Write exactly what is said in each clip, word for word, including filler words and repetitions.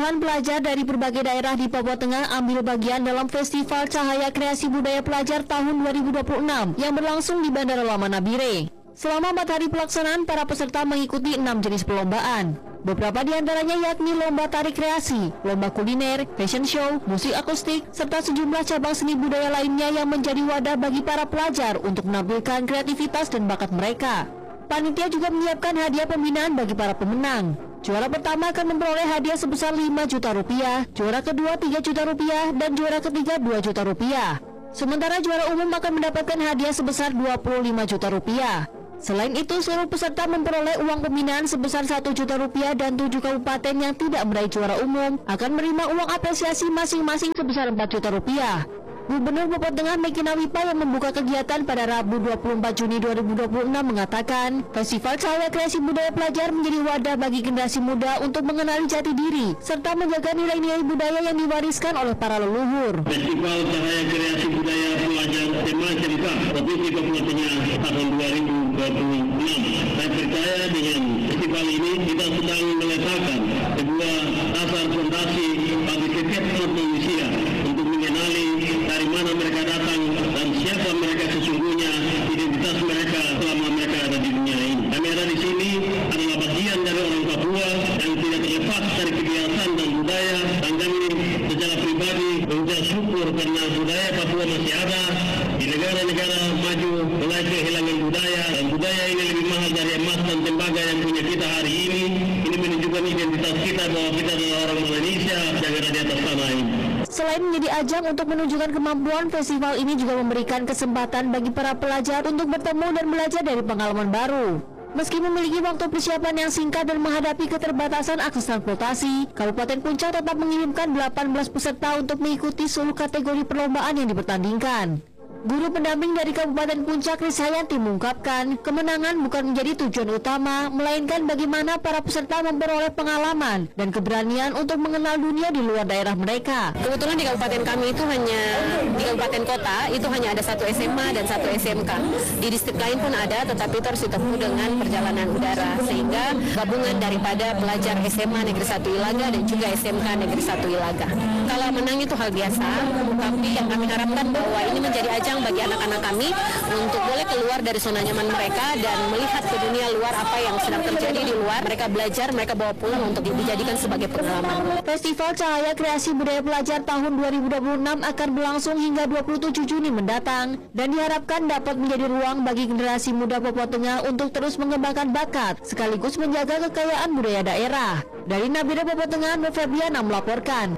Puluhan pelajar dari berbagai daerah di Papua Tengah ambil bagian dalam Festival Cahaya Kreasi Budaya Pelajar tahun dua ribu dua puluh enam yang berlangsung di Bandara Lama Nabire. Selama empat hari pelaksanaan, para peserta mengikuti enam jenis perlombaan. Beberapa di antaranya yakni lomba tari kreasi, lomba kuliner, fashion show, musik akustik, serta sejumlah cabang seni budaya lainnya yang menjadi wadah bagi para pelajar untuk menampilkan kreativitas dan bakat mereka. Panitia juga menyiapkan hadiah pembinaan bagi para pemenang. Juara pertama akan memperoleh hadiah sebesar lima juta rupiah, juara kedua tiga juta rupiah, dan juara ketiga dua juta rupiah. Sementara juara umum akan mendapatkan hadiah sebesar dua puluh lima juta rupiah. Selain itu, seluruh peserta memperoleh uang pembinaan sebesar satu juta rupiah dan tujuh kabupaten yang tidak meraih juara umum akan menerima uang apresiasi masing-masing sebesar empat juta rupiah. Gubernur Papua Tengah Meki Nawipa yang membuka kegiatan pada Rabu dua puluh empat Juni dua ribu dua puluh enam mengatakan, Festival Cahaya Kreasi Budaya Pelajar menjadi wadah bagi generasi muda untuk mengenali jati diri serta menjaga nilai-nilai budaya yang diwariskan oleh para leluhur. Festival Cahaya Kreasi Budaya Pelajar tema S M K Provinsi Papua Tengah tahun dua ribu dua puluh enam. Saya percaya dengan festival ini kita sedang meletakkan sebuah dasar fondasi bagi setiap manusia untuk mengenali dari mana mereka datang dan siapa mereka sesungguhnya, identitas mereka selama mereka ada di dunia ini. Kami ada di sini adalah bagian dari orang Papua yang tidak terlepas dari kebiasaan dan budaya, dan kami secara pribadi mengucap syukur karena budaya Papua masih ada di negara-negara maju mulai kehilangan budaya, dan budaya ini lebih mahal dari emas dan tembaga yang punya kita hari ini. Ini menunjukkan identitas kita bahwa kita adalah orang Malaysia yang ada di atas tanah ini. Selain menjadi ajang untuk menunjukkan kemampuan, festival ini juga memberikan kesempatan bagi para pelajar untuk bertemu dan belajar dari pengalaman baru. Meski memiliki waktu persiapan yang singkat dan menghadapi keterbatasan akses transportasi, Kabupaten Puncak tetap mengirimkan delapan belas peserta untuk mengikuti seluruh kategori perlombaan yang dipertandingkan. Guru pendamping dari Kabupaten Puncak, Risayanti, mengungkapkan kemenangan bukan menjadi tujuan utama, melainkan bagaimana para peserta memperoleh pengalaman dan keberanian untuk mengenal dunia di luar daerah mereka. Kebetulan di kabupaten kami itu hanya, di kabupaten kota itu hanya ada satu S M A dan satu S M K. Di distrik lain pun ada, tetapi itu harus ditempuh dengan perjalanan udara, sehingga gabungan daripada pelajar S M A Negeri satu Ilaga dan juga S M K Negeri satu Ilaga. Kalau menang itu hal biasa, tapi yang kami harapkan bahwa ini menjadi ajang bagi anak-anak kami untuk boleh keluar dari zona nyaman mereka dan melihat ke dunia luar apa yang sedang terjadi di luar. Mereka belajar, mereka bawa pulang untuk dijadikan sebagai pengalaman. Festival Cahaya Kreasi Budaya Pelajar tahun dua ribu dua puluh enam akan berlangsung hingga dua puluh tujuh Juni mendatang dan diharapkan dapat menjadi ruang bagi generasi muda Papua Tengah untuk terus mengembangkan bakat sekaligus menjaga kekayaan budaya daerah. Dari Nabire, Papua Tengah, Nur Febriana melaporkan.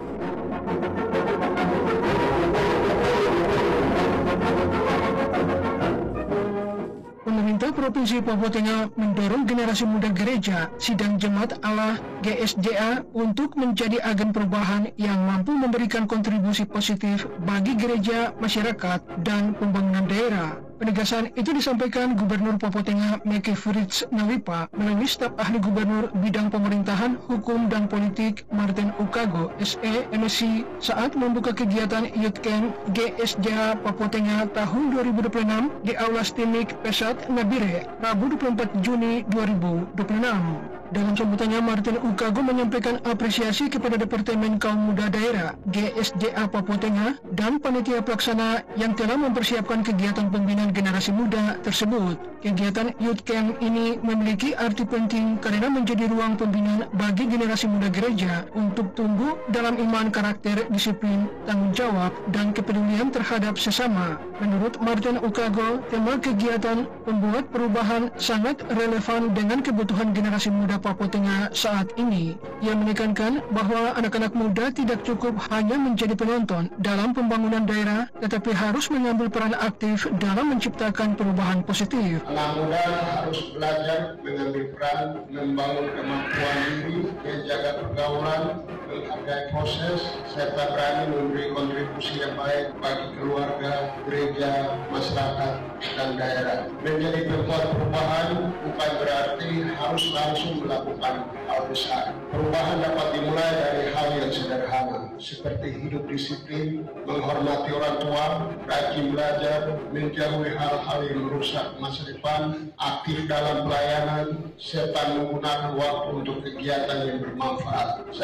Pemerintah Provinsi Papua Tengah mendorong generasi muda gereja Sidang Jemaat Allah G S J A untuk menjadi agen perubahan yang mampu memberikan kontribusi positif bagi gereja, masyarakat, dan pembangunan daerah. Penegasan itu disampaikan Gubernur Papua Tengah Meki Nawipa melalui staf ahli Gubernur bidang pemerintahan, hukum, dan politik Martin Ukago S E M Si saat membuka kegiatan Youth Camp G S J A Papua Tengah tahun dua ribu dua puluh enam di Aula Stimik Pesat Nabire, Rabu dua puluh empat Juni dua ribu dua puluh enam. Dalam sambutannya, Martin Ukago menyampaikan apresiasi kepada Departemen Kaum Muda Daerah G S J A Papua Tengah dan panitia pelaksana yang telah mempersiapkan kegiatan pembinaan generasi muda tersebut. Kegiatan Youth Camp ini memiliki arti penting karena menjadi ruang pembinaan bagi generasi muda gereja untuk tumbuh dalam iman, karakter, disiplin, tanggung jawab, dan kepedulian terhadap sesama. Menurut Martin Ukago, tema kegiatan membuat perubahan sangat relevan dengan kebutuhan generasi muda Papua Tengah saat ini. Ia menekankan bahwa anak-anak muda tidak cukup hanya menjadi penonton dalam pembangunan daerah, tetapi harus mengambil peran aktif dalam menciptakan perubahan positif. Anak muda harus belajar mengambil peran, membangun kemampuan diri, menjaga pergaulan, menghargai proses, serta berani memberi kontribusi yang baik bagi keluarga, gereja, masyarakat, dan daerah. Menjadi pembuat perubahan bukan berarti harus langsung melakukan hal besar. Perubahan dapat dimulai dari hal yang sederhana, seperti hidup disiplin, menghormati orang tua, rajin belajar, menjauhi hal-hal yang merusak masa depan, aktif dalam pelayanan, serta menggunakan waktu untuk kegiatan yang bermanfaat. Saya ingin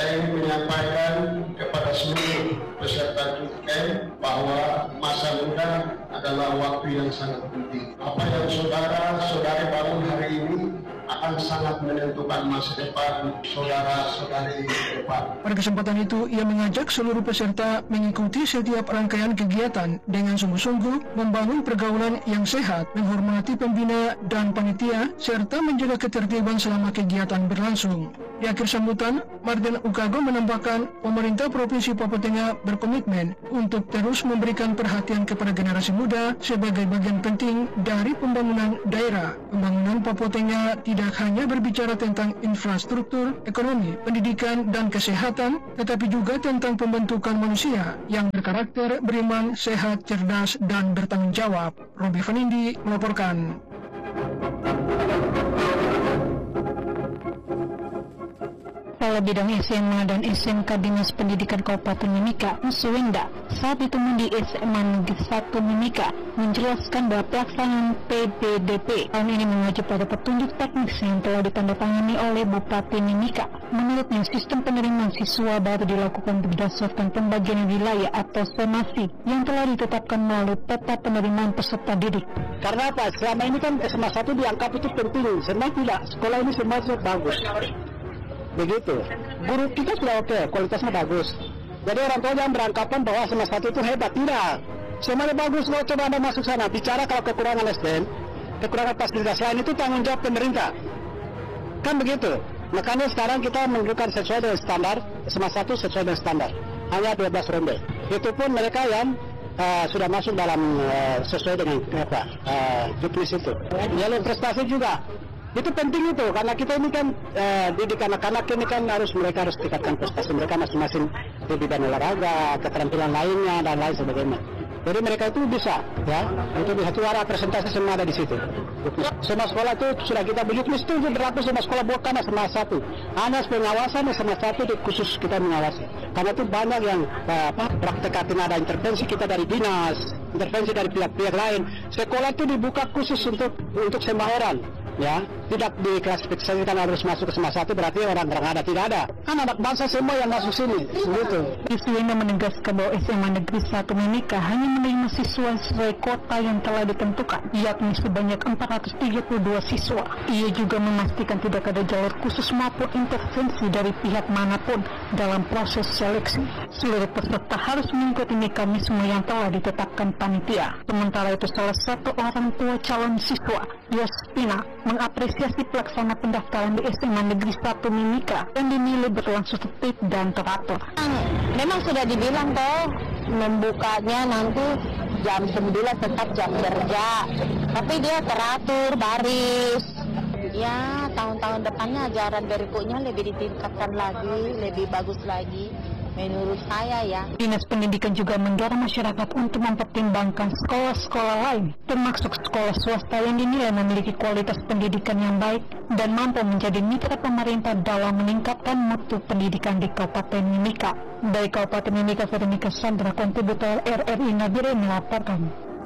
menyampaikan kepada seluruh peserta camp bahwa masa muda adalah waktu yang sangat penting. Apa yang saudara-saudari bangun hari ini akan sangat menentukan masa depan saudara-saudari ke depan. Pada kesempatan itu, ia mengajak seluruh peserta mengikuti setiap rangkaian kegiatan dengan sungguh-sungguh, membangun pergaulan yang sehat, menghormati pembina dan panitia, serta menjaga ketertiban selama kegiatan berlangsung. Di akhir sambutan, Martin Ukago menambahkan pemerintah Provinsi Papua Tengah berkomitmen untuk terus memberikan perhatian kepada generasi muda sebagai bagian penting dari pembangunan daerah. Pembangunan Papua Tengah tidak hanya berbicara tentang infrastruktur, ekonomi, pendidikan, dan kesehatan, tetapi juga tentang pembentukan manusia yang berkarakter, beriman, sehat, cerdas, dan bertanggung jawab. Robi Fanindi melaporkan. Kepala Bidang S M A dan S M K Dinas Pendidikan Kabupaten Mimika, Suwenda, saat ditemui di S M A Negeri satu Mimika, menjelaskan bahwa pelaksanaan P D D P tahun ini mengacu pada petunjuk teknis yang telah ditandatangani oleh Bupati Mimika. Menurutnya, sistem penerimaan siswa baru dilakukan berdasarkan pembagian wilayah atau zonasi yang telah ditetapkan melalui peta penerimaan peserta didik. Karena apa? Selama ini kan S M A satu dianggap itu penting, sebenarnya tidak. Sekolah ini semua bagus. Begitu, guru kita sudah oke, kualitasnya bagus. Jadi orang tua yang beranggapan bahwa S M A satu itu hebat, tidak. Semuanya bagus, kalau coba Anda masuk sana, bicara kalau kekurangan S D M, kekurangan fasilitas lain itu tanggung jawab pemerintah. Kan begitu. Makanya sekarang kita menunjukkan sesuai dengan standar, S M A satu sesuai dengan standar. Hanya dua belas ronde. Itu pun mereka yang uh, sudah masuk dalam uh, sesuai dengan apa, uh, juknis itu. Jalur prestasi juga. Itu penting itu, karena kita ini kan eh, didik anak-anak ini kan harus mereka harus tingkatkan prestasi mereka masing-masing di bidang olahraga, keterampilan lainnya dan lain sebagainya. Jadi mereka itu bisa, ya, untuk bisa suara presentasi semua ada di situ. Semua sekolah itu sudah kita bujuk itu berlaku semua sekolah bukan S M A satu. Hanya pengawasan S M A satu itu khusus kita mengawasi. Karena itu banyak yang apa praktek ada intervensi kita dari dinas, intervensi dari pihak-pihak lain. Sekolah itu dibuka khusus untuk untuk semua orang. Ya, tidak diklasifikasikan harus masuk ke S M A satu berarti orang-orang ada, tidak ada. Kan anak bangsa semua yang masuk sini, begitu. Suwenda menegaskan bahwa S M A Negeri satu Mimika hanya menerima siswa sesuai kuota yang telah ditentukan, yakni sebanyak empat ratus tiga puluh dua siswa. Ia juga memastikan tidak ada jalur khusus maupun intervensi dari pihak manapun dalam proses seleksi. Seluruh peserta harus mengikuti mekanisme yang telah ditetapkan panitia. Sementara itu, salah satu orang tua calon siswa, Yospina, mengapresiasi pelaksana pendaftaran di S M A Negeri satu Mimika yang dinilai berlangsung tertib dan teratur. Memang sudah dibilang toh membukanya nanti jam sembilan tetap jam kerja, tapi dia teratur baris. Ya, tahun-tahun depannya ajaran berikutnya lebih ditingkatkan lagi, lebih bagus lagi. Menurut saya ya. Dinas Pendidikan juga mendorong masyarakat untuk mempertimbangkan sekolah-sekolah lain, termasuk sekolah swasta yang dinilai memiliki kualitas pendidikan yang baik dan mampu menjadi mitra pemerintah dalam meningkatkan mutu pendidikan di Kabupaten Mimika. Dari Kabupaten Mimika, Veronica Sandra, kontributor R R I Nabire melaporkan.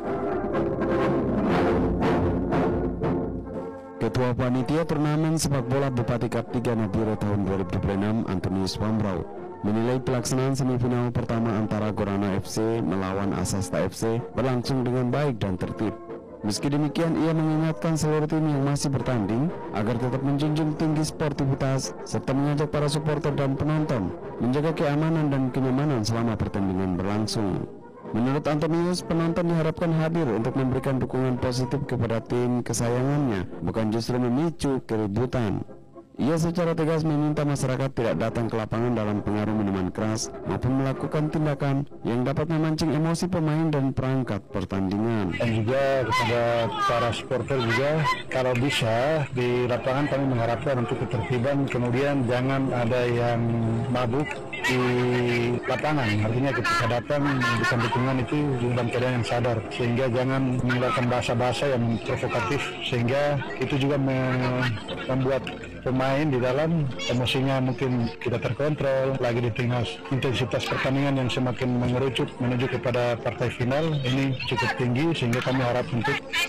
Ketua Panitia Turnamen Sepak Bola Bupati Kap tiga Nabire tahun dua ribu dua puluh enam, Antonius Pambrau, menilai pelaksanaan semifinal pertama antara Gorana F C melawan Asasta F C berlangsung dengan baik dan tertib. Meski demikian, ia mengingatkan seluruh tim yang masih bertanding agar tetap menjunjung tinggi sportivitas serta mengajak para supporter dan penonton menjaga keamanan dan kenyamanan selama pertandingan berlangsung. Menurut Antonius, penonton diharapkan hadir untuk memberikan dukungan positif kepada tim kesayangannya, bukan justru memicu keributan. Ia secara tegas meminta masyarakat tidak datang ke lapangan dalam pengaruh minuman keras maupun melakukan tindakan yang dapat memancing emosi pemain dan perangkat pertandingan. Dan juga kepada para supporter juga, kalau bisa di lapangan kami mengharapkan untuk ketertiban, kemudian jangan ada yang mabuk di lapangan. Artinya ketika datang memberikan dukungan itu dalam keadaan yang sadar, sehingga jangan mengeluarkan bahasa-bahasa yang provokatif, sehingga itu juga membuat pemain di dalam, emosinya mungkin tidak terkontrol, lagi di tengah intensitas pertandingan yang semakin mengerucut menuju kepada partai final, ini cukup tinggi sehingga kami harap untuk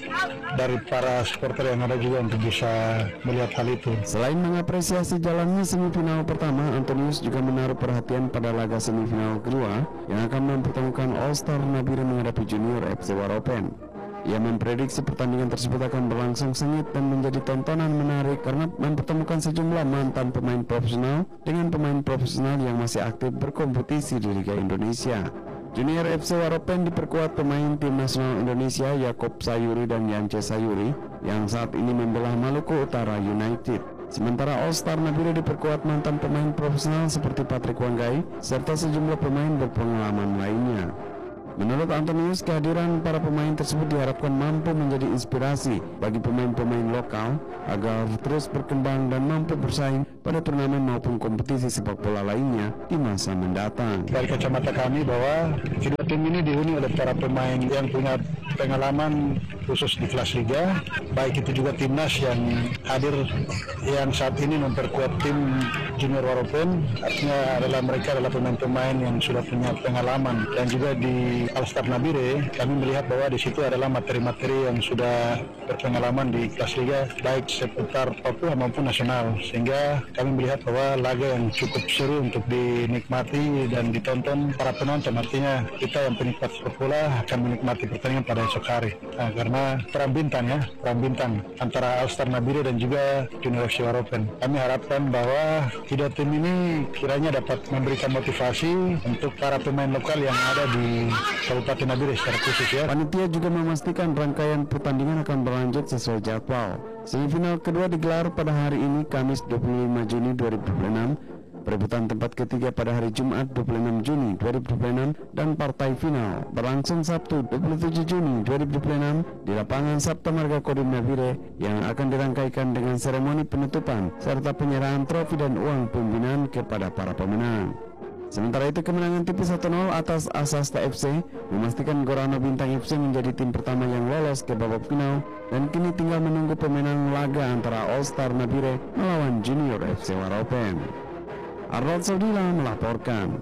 dari para supporter yang ada juga untuk bisa melihat hal itu. Selain mengapresiasi jalannya semifinal pertama, Antonius juga menaruh perhatian pada laga semifinal kedua yang akan mempertemukan All Star Nabire menghadapi Junior F C Waropen. Ia memprediksi pertandingan tersebut akan berlangsung sengit dan menjadi tontonan menarik karena mempertemukan sejumlah mantan pemain profesional dengan pemain profesional yang masih aktif berkompetisi di Liga Indonesia. Junior F C Waropen diperkuat pemain tim nasional Indonesia Yakob Sayuri dan Yance Sayuri yang saat ini membela Maluku Utara United. Sementara All Star Nabire diperkuat mantan pemain profesional seperti Patrick Wanggai serta sejumlah pemain berpengalaman lainnya. Menurut Antonius, kehadiran para pemain tersebut diharapkan mampu menjadi inspirasi bagi pemain-pemain lokal agar terus berkembang dan mampu bersaing pada turnamen maupun kompetisi sepak bola lainnya di masa mendatang. Dari kacamata kami bahwa kedua tim ini dihuni oleh para pemain yang punya pengalaman khusus di kelas liga, baik itu juga timnas yang hadir yang saat ini memperkuat tim Junior Waropen, artinya adalah mereka adalah pemain-pemain yang sudah punya pengalaman. Dan juga di All Star Nabire kami melihat bahwa di situ adalah materi-materi yang sudah berpengalaman di kelas liga baik seputar Papua maupun nasional, sehingga kami melihat bahwa laga yang cukup seru untuk dinikmati dan ditonton para penonton. Artinya kita yang penikmat sepak bola akan menikmati pertandingan pada esok hari, nah, karena perang bintang ya perang bintang antara All Star Nabire dan juga Junior F C Waropen. Kami harapkan bahwa kedua tim ini kiranya dapat memberikan motivasi untuk para pemain lokal yang ada di Kabupaten Nabire secara khusus ya. Panitia juga memastikan rangkaian pertandingan akan berlanjut sesuai jadwal. Semifinal kedua digelar pada hari ini Kamis dua puluh lima Juni dua ribu dua puluh enam, perebutan tempat ketiga pada hari Jumat dua puluh enam Juni dua ribu dua puluh enam, dan partai final berlangsung Sabtu dua puluh tujuh Juni dua ribu dua puluh enam di lapangan Sabta Marga Kodim Nabire yang akan dirangkaikan dengan seremoni penutupan serta penyerahan trofi dan uang pembinaan kepada para pemenang. Sementara itu, kemenangan tipis satu nol atas Asasta F C memastikan Gorano Bintang F C menjadi tim pertama yang lolos ke babak final dan kini tinggal menunggu pemenang laga antara All Star Nabire melawan Junior F C Waropen. Arnold Saudila melaporkan.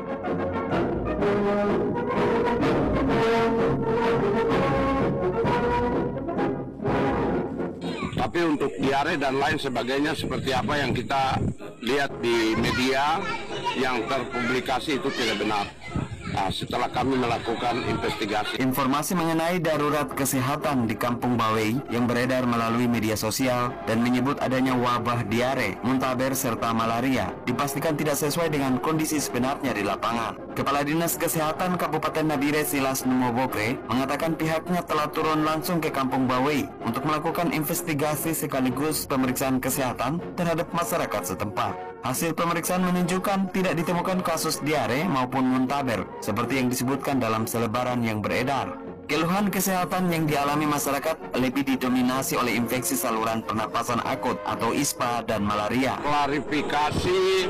Tapi untuk diare dan lain sebagainya seperti apa yang kita lihat di media yang terpublikasi itu tidak benar. Nah, setelah kami melakukan investigasi. Informasi mengenai darurat kesehatan di Kampung Bawei yang beredar melalui media sosial dan menyebut adanya wabah diare, muntaber serta malaria dipastikan tidak sesuai dengan kondisi sebenarnya di lapangan. Kepala Dinas Kesehatan Kabupaten Nabire Silas Numobokre mengatakan pihaknya telah turun langsung ke Kampung Bawei untuk melakukan investigasi sekaligus pemeriksaan kesehatan terhadap masyarakat setempat. Hasil pemeriksaan menunjukkan tidak ditemukan kasus diare maupun muntaber seperti yang disebutkan dalam selebaran yang beredar. Keluhan kesehatan yang dialami masyarakat lebih didominasi oleh infeksi saluran pernapasan akut atau I S P A dan malaria. Klarifikasi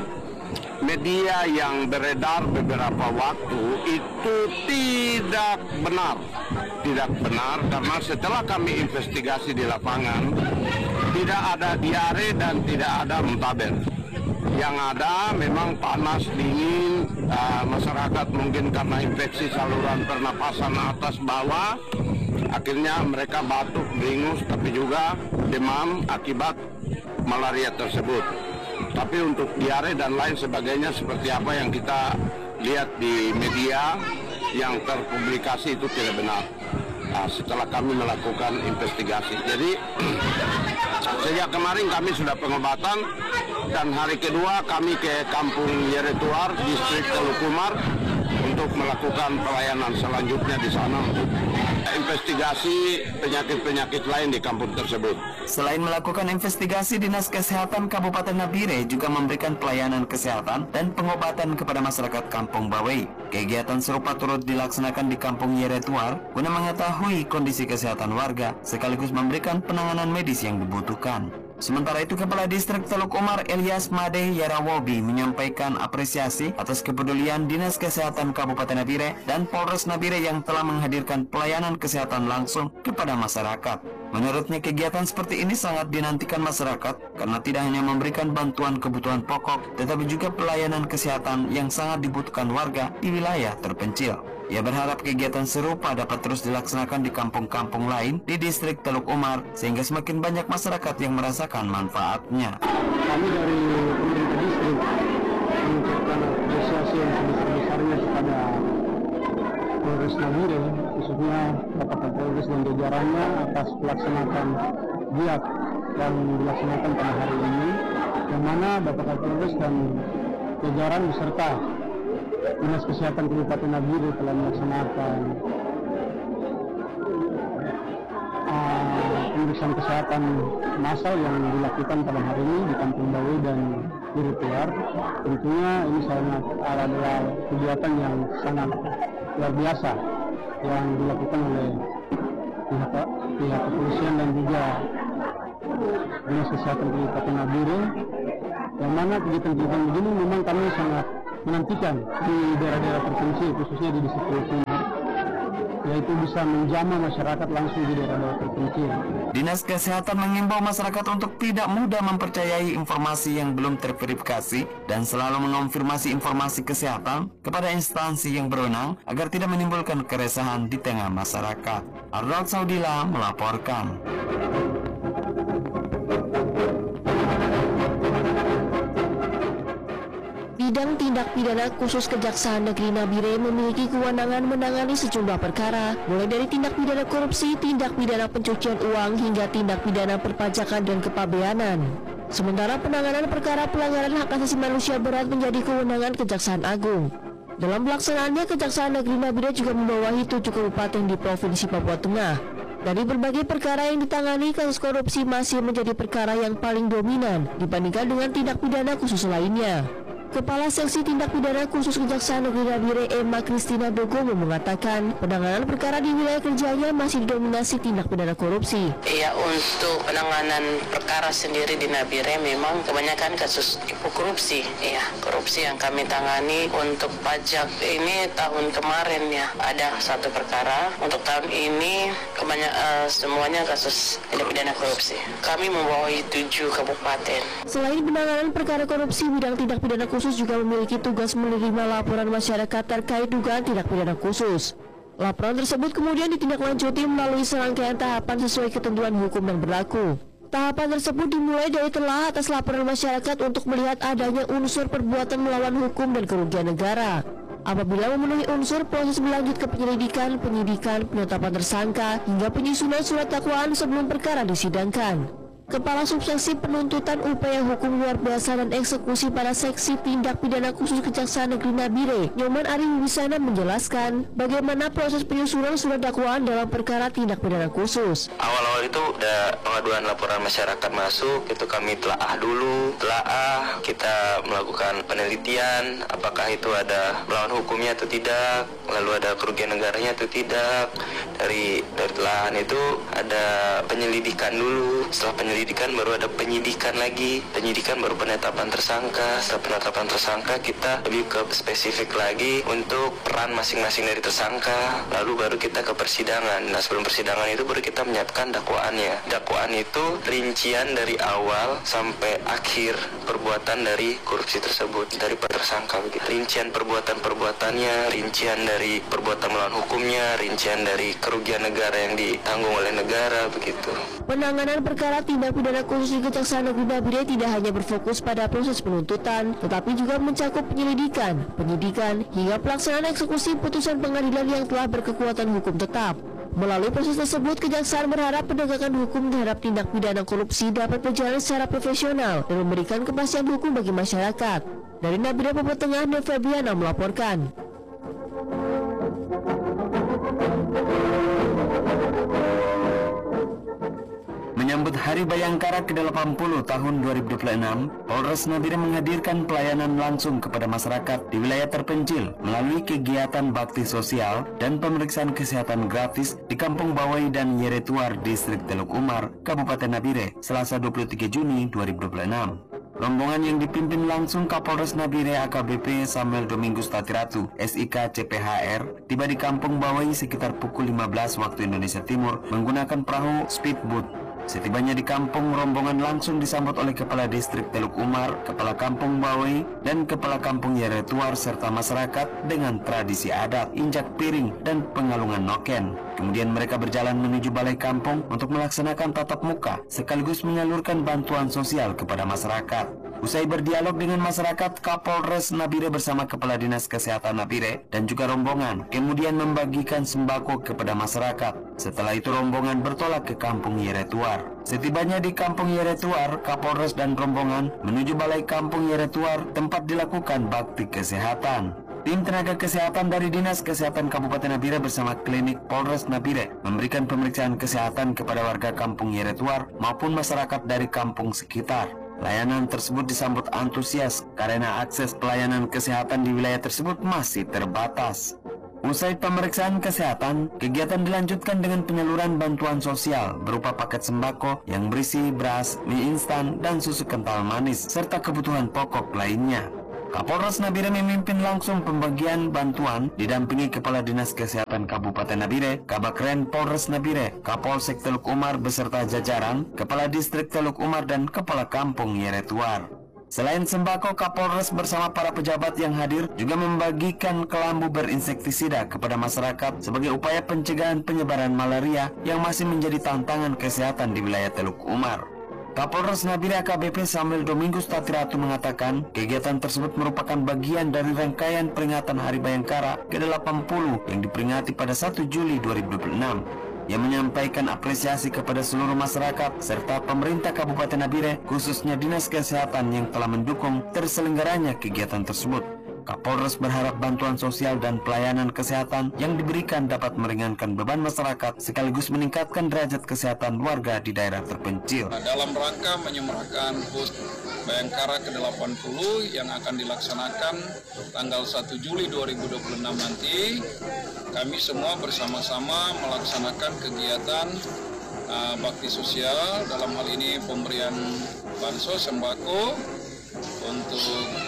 media yang beredar beberapa waktu itu tidak benar. Tidak benar karena setelah kami investigasi di lapangan tidak ada diare dan tidak ada muntaber. Yang ada memang panas, dingin, uh, masyarakat mungkin karena infeksi saluran pernapasan atas bawah, akhirnya mereka batuk, beringus, tapi juga demam akibat malaria tersebut. Tapi untuk diare dan lain sebagainya seperti apa yang kita lihat di media yang terpublikasi itu tidak benar. Nah, setelah kami melakukan investigasi, jadi sejak kemarin kami sudah pengobatan dan hari kedua kami ke Kampung Yeretuar, Distrik Telukumar untuk melakukan pelayanan selanjutnya di sana untuk investigasi penyakit-penyakit lain di kampung tersebut. Selain melakukan investigasi, Dinas Kesehatan Kabupaten Nabire juga memberikan pelayanan kesehatan dan pengobatan kepada masyarakat Kampung Bawei. Kegiatan serupa turut dilaksanakan di Kampung Yeretuar guna mengetahui kondisi kesehatan warga sekaligus memberikan penanganan medis yang dibutuhkan. Sementara itu, Kepala Distrik Teluk Umar Elias Made Yarawobi menyampaikan apresiasi atas kepedulian Dinas Kesehatan Kabupaten Nabire dan Polres Nabire yang telah menghadirkan pelayanan kesehatan langsung kepada masyarakat. Menurutnya kegiatan seperti ini sangat dinantikan masyarakat karena tidak hanya memberikan bantuan kebutuhan pokok, tetapi juga pelayanan kesehatan yang sangat dibutuhkan warga di wilayah terpencil. Ia berharap kegiatan serupa dapat terus dilaksanakan di kampung-kampung lain di distrik Teluk Umar sehingga semakin banyak masyarakat yang merasakan manfaatnya. Kami dari pemerintah distrik mengucapkan apresiasi yang sebesar-besarnya kepada Polres Nabire, khususnya Bapak Kapolres dan jajarannya atas pelaksanaan giat yang dilaksanakan pada hari ini, yang mana Bapak Kapolres dan jajaran beserta Dinas Kesehatan Kabupaten Nabire telah melaksanakan uh, pemeriksaan kesehatan massal yang dilakukan pada hari ini di Kampung Bawei dan Jerituar. Tentunya ini sangat adalah kegiatan yang sangat luar biasa yang dilakukan oleh pihak, pihak kepolisian dan juga Dinas Kesehatan Kabupaten Nabire, yang mana kegiatan-kegiatan begini memang kami sangat menantikan di daerah-daerah terpencil, khususnya di distrik Teluk Umar, yaitu bisa menjamah masyarakat langsung di daerah-daerah terpencil. Dinas Kesehatan mengimbau masyarakat untuk tidak mudah mempercayai informasi yang belum terverifikasi dan selalu mengonfirmasi informasi kesehatan kepada instansi yang berwenang agar tidak menimbulkan keresahan di tengah masyarakat. Arnold Saudila melaporkan. Bidang Tindak Pidana Khusus Kejaksaan Negeri Nabire memiliki kewenangan menangani sejumlah perkara, mulai dari tindak pidana korupsi, tindak pidana pencucian uang, hingga tindak pidana perpajakan dan kepabeanan. Sementara penanganan perkara pelanggaran hak asasi manusia berat menjadi kewenangan Kejaksaan Agung. Dalam pelaksanaannya, Kejaksaan Negeri Nabire juga membawahi tujuh kabupaten di Provinsi Papua Tengah. Dari berbagai perkara yang ditangani, kasus korupsi masih menjadi perkara yang paling dominan dibandingkan dengan tindak pidana khusus lainnya. Kepala Seksi Tindak Pidana Khusus Kejaksaan Negeri Nabire, Emma Kristina Dogomo, mengatakan penanganan perkara di wilayah kerjanya masih didominasi tindak pidana korupsi. Iya, untuk penanganan perkara sendiri di Nabire memang kebanyakan kasus tipu korupsi. Iya, korupsi yang kami tangani untuk pajak ini tahun kemarin ya ada satu perkara. Untuk tahun ini kebanyakan uh, semuanya kasus tindak pidana korupsi. Kami membawahi tujuh kabupaten. Selain penanganan perkara korupsi, bidang tindak pidana khusus juga memiliki tugas menerima laporan masyarakat terkait dugaan tindak pidana khusus. Laporan tersebut kemudian ditindaklanjuti melalui serangkaian tahapan sesuai ketentuan hukum yang berlaku. Tahapan tersebut dimulai dari telah atas laporan masyarakat untuk melihat adanya unsur perbuatan melawan hukum dan kerugian negara. Apabila memenuhi unsur, proses berlanjut ke penyelidikan, penyidikan, penetapan tersangka, hingga penyusunan surat dakwaan sebelum perkara disidangkan. Kepala Subseksi Penuntutan Upaya Hukum Luar Biasa dan Eksekusi pada Seksi Tindak Pidana Khusus Kejaksaan Negeri Nabire, Nyoman Ari Wiwisana, menjelaskan bagaimana proses penyusunan surat dakwaan dalam perkara tindak pidana khusus. Awal-awal itu ada pengaduan laporan masyarakat masuk, itu kami telaah dulu, telaah, kita melakukan penelitian, apakah itu ada melawan hukumnya atau tidak, lalu ada kerugian negaranya atau tidak. Dari dari telahan itu ada penyelidikan dulu, setelah penyelidikan baru ada penyidikan lagi, penyidikan baru penetapan tersangka, setelah penetapan tersangka kita lebih ke spesifik lagi untuk peran masing-masing dari tersangka, lalu baru kita ke persidangan. Nah, sebelum persidangan itu baru kita menyiapkan dakwaannya. Dakwaan itu rincian dari awal sampai akhir perbuatan dari korupsi tersebut, dari tersangka begitu. Rincian perbuatan-perbuatannya, rincian dari perbuatan melawan hukumnya, rincian dari kerugian negara yang ditanggung oleh negara begitu. Penanganan perkara tindak pidana khusus di Kejaksaan Negeri Nabire tidak hanya berfokus pada proses penuntutan, tetapi juga mencakup penyelidikan, penyidikan, hingga pelaksanaan eksekusi putusan pengadilan yang telah berkekuatan hukum tetap. Melalui proses tersebut, Kejaksaan berharap penegakan hukum terhadap tindak pidana korupsi dapat berjalan secara profesional dan memberikan kepastian hukum bagi masyarakat. Dari Nabire, Papua Tengah, Nur Febriana melaporkan. Menyambut Hari Bayangkara ke delapan puluh tahun dua ribu dua puluh enam, Polres Nabire menghadirkan pelayanan langsung kepada masyarakat di wilayah terpencil melalui kegiatan bakti sosial dan pemeriksaan kesehatan gratis di Kampung Bawei dan Yeretuar, Distrik Teluk Umar, Kabupaten Nabire, Selasa dua puluh tiga Juni dua ribu dua puluh enam. Rombongan yang dipimpin langsung Kapolres Nabire A K B P Samuel Domingus Tatiratu, S I K C P H R, tiba di Kampung Bawai sekitar pukul lima belas waktu Indonesia Timur menggunakan perahu speedboat. Setibanya di kampung, rombongan langsung disambut oleh Kepala Distrik Teluk Umar, Kepala Kampung Bawai, dan Kepala Kampung Yeretuar serta masyarakat dengan tradisi adat, injak piring, dan pengalungan noken. Kemudian mereka berjalan menuju balai kampung untuk melaksanakan tatap muka sekaligus menyalurkan bantuan sosial kepada masyarakat. Usai berdialog dengan masyarakat, Kapolres Nabire bersama Kepala Dinas Kesehatan Nabire dan juga rombongan kemudian membagikan sembako kepada masyarakat. Setelah itu rombongan bertolak ke Kampung Yeretuar. Setibanya di Kampung Yeretuar, Kapolres dan rombongan menuju Balai Kampung Yeretuar tempat dilakukan bakti kesehatan. Tim tenaga kesehatan dari Dinas Kesehatan Kabupaten Nabire bersama Klinik Polres Nabire memberikan pemeriksaan kesehatan kepada warga Kampung Yeretuar maupun masyarakat dari kampung sekitar. Layanan tersebut disambut antusias karena akses pelayanan kesehatan di wilayah tersebut masih terbatas. Usai pemeriksaan kesehatan, kegiatan dilanjutkan dengan penyaluran bantuan sosial berupa paket sembako yang berisi beras, mie instan, dan susu kental manis, serta kebutuhan pokok lainnya. Kapolres Nabire memimpin langsung pembagian bantuan didampingi Kepala Dinas Kesehatan Kabupaten Nabire, Kabakren Polres Nabire, Kapolsek Teluk Umar beserta jajaran, Kepala Distrik Teluk Umar dan Kepala Kampung Yeretuar. Selain sembako, Kapolres bersama para pejabat yang hadir juga membagikan kelambu berinsektisida kepada masyarakat sebagai upaya pencegahan penyebaran malaria yang masih menjadi tantangan kesehatan di wilayah Teluk Umar. Kapolres Nabire A K B P Samuel Domingus Tatiratu mengatakan kegiatan tersebut merupakan bagian dari rangkaian peringatan Hari Bayangkara ke delapan puluh yang diperingati pada satu Juli dua ribu dua puluh enam. Ia menyampaikan apresiasi kepada seluruh masyarakat serta pemerintah Kabupaten Nabire, khususnya Dinas Kesehatan yang telah mendukung terselenggaranya kegiatan tersebut. Kapolres berharap bantuan sosial dan pelayanan kesehatan yang diberikan dapat meringankan beban masyarakat sekaligus meningkatkan derajat kesehatan warga di daerah terpencil. Dalam rangka menyemarakan H U T Bayangkara ke delapan puluh yang akan dilaksanakan tanggal satu Juli dua ribu dua puluh enam nanti, kami semua bersama-sama melaksanakan kegiatan uh, bakti sosial, dalam hal ini pemberian bansos sembako untuk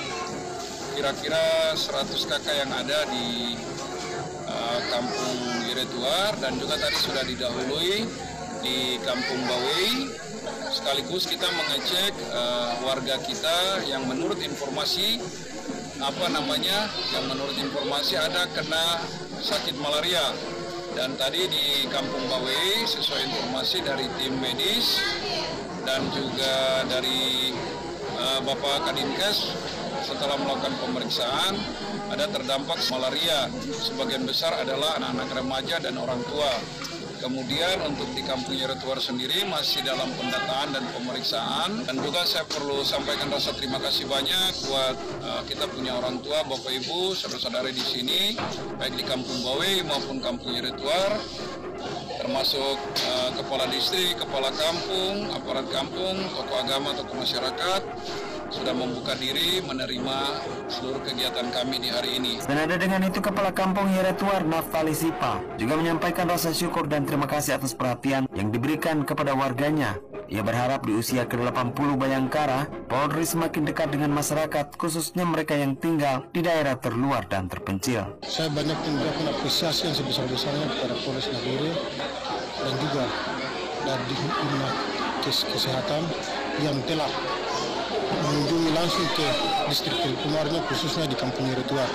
kira-kira seratus kakak yang ada di uh, Kampung Yeretuar, dan juga tadi sudah didahului di Kampung Bawai. Sekaligus kita mengecek uh, warga kita yang menurut informasi apa namanya, yang menurut informasi ada kena sakit malaria. Dan tadi di Kampung Bawai sesuai informasi dari tim medis dan juga dari uh, Bapak Kadinkes, setelah melakukan pemeriksaan ada terdampak malaria, sebagian besar adalah anak-anak remaja dan orang tua. Kemudian untuk di Kampung Yeretuar sendiri masih dalam pendataan dan pemeriksaan, dan juga saya perlu sampaikan rasa terima kasih banyak buat uh, kita punya orang tua, Bapak Ibu, saudara-saudari di sini, baik di Kampung Bawai maupun Kampung Yeretuar, termasuk uh, kepala distrik, kepala kampung, aparat kampung, tokoh agama, tokoh masyarakat, sudah membuka diri menerima seluruh kegiatan kami di hari ini. Senada dengan itu, Kepala Kampung Yeretuar Naftali Sipa juga menyampaikan rasa syukur dan terima kasih atas perhatian yang diberikan kepada warganya. Ia berharap di usia ke delapan puluh Bayangkara, Polri semakin dekat dengan masyarakat, khususnya mereka yang tinggal di daerah terluar dan terpencil. Saya banyak memberikan apresiasi yang sebesar-besarnya kepada Polres Nabire dan juga dari Dinas Kesehatan yang telah mengunjungi langsung ke distrik Teluk Umarnya, khususnya di Kampung Yeretuar,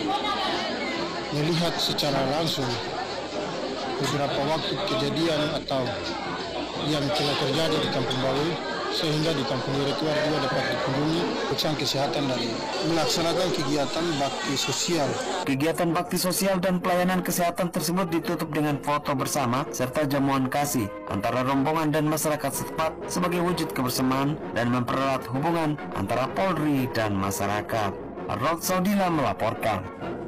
melihat secara langsung beberapa waktu kejadian atau yang telah terjadi di Kampung Bawai, sehingga di Kampung Yeretuar juga dapat dikunjungi pemeriksaan kesehatan dari melaksanakan kegiatan bakti sosial. Kegiatan bakti sosial dan pelayanan kesehatan tersebut ditutup dengan foto bersama serta jamuan kasih antara rombongan dan masyarakat setempat sebagai wujud kebersamaan dan mempererat hubungan antara Polri dan masyarakat. Rod Saudila melaporkan.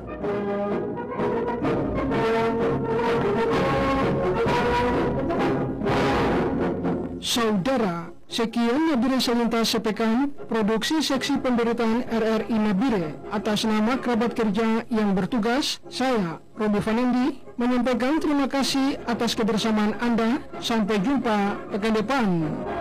Saudara, sekian Nabire Selintas Sepekan, produksi Seksi Pemberitaan R R I Nabire. Atas nama kerabat kerja yang bertugas, saya, Robi Vanendi, menyampaikan terima kasih atas kebersamaan Anda. Sampai jumpa pekan depan.